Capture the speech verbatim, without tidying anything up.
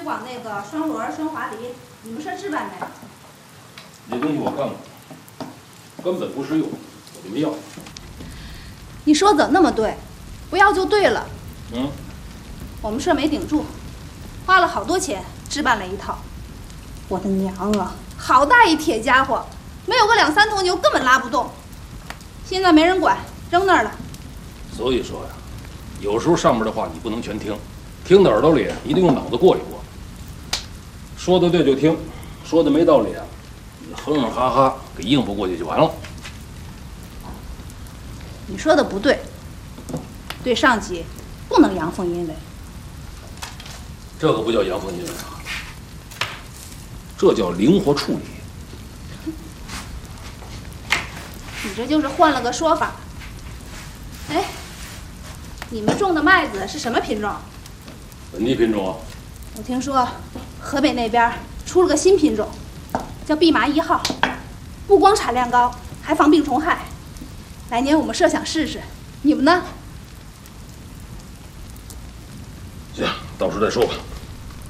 推广那个双螺、双滑梨，你们社置办没？ 那东西我看过，根本不实用，我就没要。 你说怎么那么对？不要就对了。 嗯。 我们社没顶住，花了好多钱置办了一套。我的娘啊，好大一铁家伙，没有个两三头牛根本拉不动。现在没人管，扔那儿了。 所以说呀，有时候上面的话你不能全听，听到耳朵里一定用脑子过一过。说的对就听，说的没道理啊，你哼哼哈哈给应付过去就完了。 你说的不对，对上级不能阳奉阴违。 这个不叫阳奉阴违啊，这叫灵活处理。 你这就是换了个说法。哎，你们种的麦子是什么品种？ 本地品种啊。 我听说河北那边出了个新品种，叫蓖麻一号，不光产量高，还防病虫害。来年我们社想试试，你们呢？ 行，到时再说吧。